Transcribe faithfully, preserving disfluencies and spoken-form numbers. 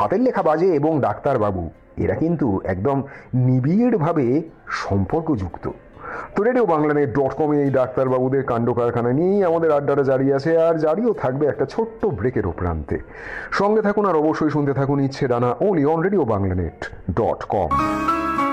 হাতের লেখা বাজে এবং ডাক্তারবাবু এরা কিন্তু একদম নিবিড়ভাবে সম্পর্কযুক্ত। তো রেডিও বাংলানেট ডট কমে এই ডাক্তারবাবুদের কাণ্ড কারখানা নিয়েই আমাদের আড্ডাটা জারি আছে, আর জারিও থাকবে একটা ছোট্ট ব্রেকের প্রান্তে। সঙ্গে থাকুন আর অবশ্যই শুনতে থাকুন ইচ্ছে ডানা, only on radio বাংলানেট dot com.